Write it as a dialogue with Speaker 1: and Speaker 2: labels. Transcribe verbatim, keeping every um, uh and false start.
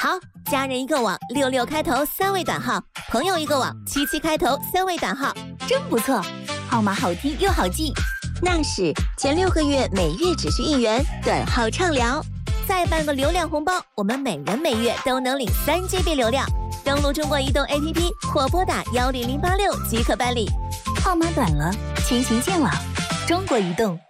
Speaker 1: 好，家人一个网，六六开头三位短号，朋友一个网，七七开头三位短号，
Speaker 2: 真不错，号码好听又好记。
Speaker 3: 那是前六个月每月只需一元，短号畅聊，
Speaker 1: 再办个流量红包，我们每人每月都能领三 G B 流量。登录中国移动 A P P 或拨打幺零零八六即可办理。
Speaker 2: 号码短了，亲情见网，中国移动。